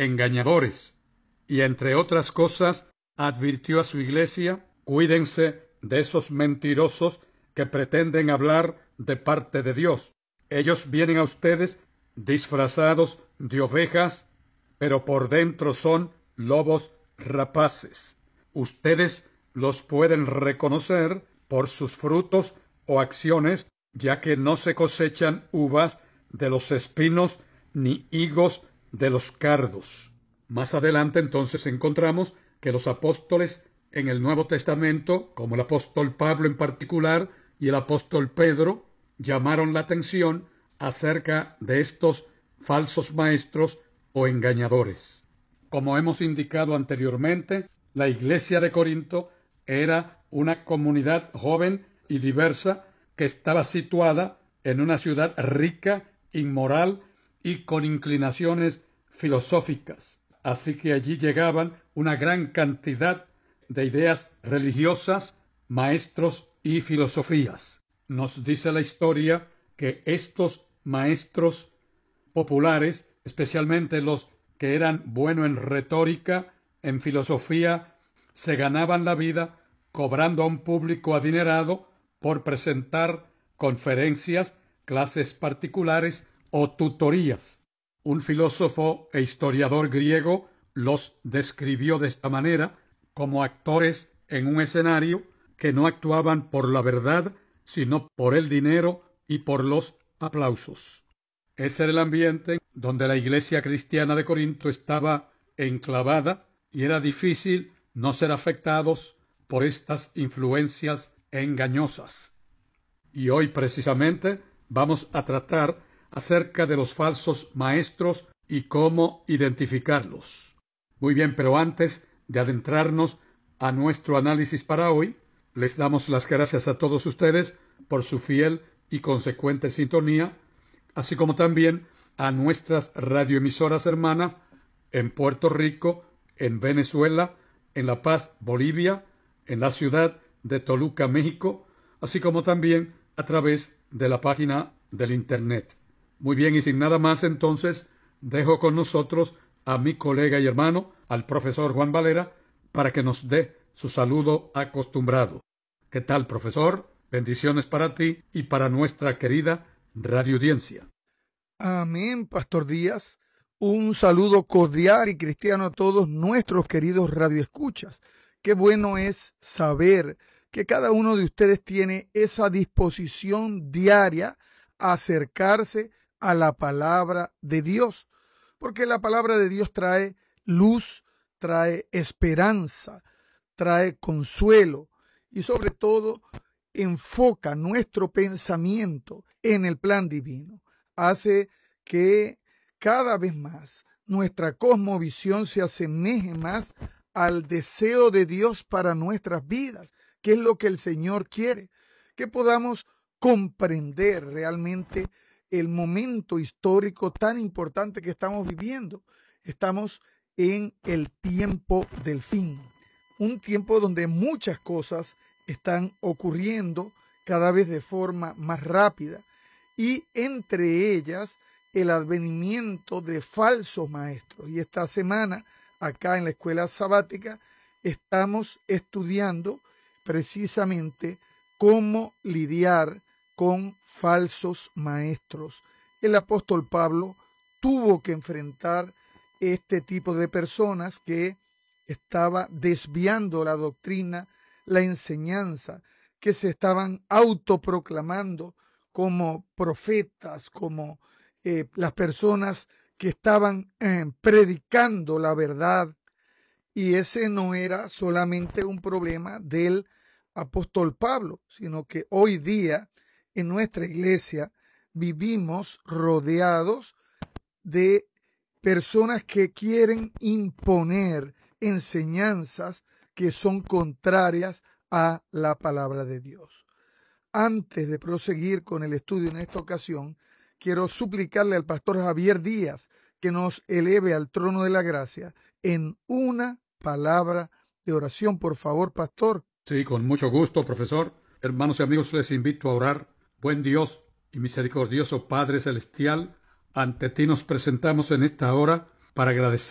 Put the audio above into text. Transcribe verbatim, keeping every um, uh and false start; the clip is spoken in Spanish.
engañadores. Y entre otras cosas, advirtió a su iglesia: cuídense de esos mentirosos que pretenden hablar de parte de Dios. Ellos vienen a ustedes disfrazados de ovejas, pero por dentro son lobos rapaces. Ustedes los pueden reconocer por sus frutos o acciones, ya que no se cosechan uvas de los espinos ni higos de los cardos. Más adelante entonces encontramos que los apóstoles en el Nuevo Testamento, como el apóstol Pablo en particular y el apóstol Pedro, llamaron la atención acerca de estos falsos maestros o engañadores. Como hemos indicado anteriormente, la iglesia de Corinto era una comunidad joven y diversa que estaba situada en una ciudad rica, inmoral y con inclinaciones filosóficas. Así que allí llegaban una gran cantidad de ideas religiosas, maestros y filosofías. Nos dice la historia que estos maestros populares, especialmente los que eran buenos en retórica, en filosofía, se ganaban la vida cobrando a un público adinerado por presentar conferencias, clases particulares o tutorías. Un filósofo e historiador griego los describió de esta manera: como actores en un escenario que no actuaban por la verdad, sino por el dinero y por los aplausos. Ese era el ambiente donde la iglesia cristiana de Corinto estaba enclavada, y era difícil no ser afectados por estas influencias engañosas. Y hoy precisamente vamos a tratar acerca de los falsos maestros y cómo identificarlos. Muy bien, pero antes de adentrarnos a nuestro análisis para hoy, les damos las gracias a todos ustedes por su fiel y consecuente sintonía, así como también a nuestras radioemisoras hermanas en Puerto Rico, en Venezuela, en La Paz, Bolivia, en la ciudad de Toluca, México, así como también a través de la página del Internet. Muy bien, y sin nada más entonces, dejo con nosotros a mi colega y hermano, al profesor Juan Valera, para que nos dé su saludo acostumbrado. ¿Qué tal, profesor? Bendiciones para ti y para nuestra querida radioaudiencia. Amén, Pastor Díaz. Un saludo cordial y cristiano a todos nuestros queridos radioescuchas. Qué bueno es saber que cada uno de ustedes tiene esa disposición diaria a acercarse a la palabra de Dios, porque la palabra de Dios trae luz, trae esperanza, trae consuelo y sobre todo enfoca nuestro pensamiento en el plan divino. Hace que cada vez más nuestra cosmovisión se asemeje más al deseo de Dios para nuestras vidas, que es lo que el Señor quiere, que podamos comprender realmente el momento histórico tan importante que estamos viviendo. Estamos en el tiempo del fin, un tiempo donde muchas cosas están ocurriendo cada vez de forma más rápida, y entre ellas el advenimiento de falsos maestros. Y esta semana, acá en la escuela sabática, estamos estudiando precisamente cómo lidiar con falsos maestros. El apóstol Pablo tuvo que enfrentar este tipo de personas que estaba desviando la doctrina, la enseñanza, que se estaban autoproclamando como profetas, como eh, las personas que estaban eh, predicando la verdad. Y ese no era solamente un problema del apóstol Pablo, sino que hoy día en nuestra iglesia vivimos rodeados de personas que quieren imponer enseñanzas que son contrarias a la palabra de Dios. Antes de proseguir con el estudio en esta ocasión, quiero suplicarle al pastor Javier Díaz que nos eleve al trono de la gracia en una palabra de oración. Por favor, pastor. Sí, con mucho gusto, profesor. Hermanos y amigos, les invito a orar. Buen Dios y misericordioso Padre Celestial, ante ti nos presentamos en esta hora para agradecer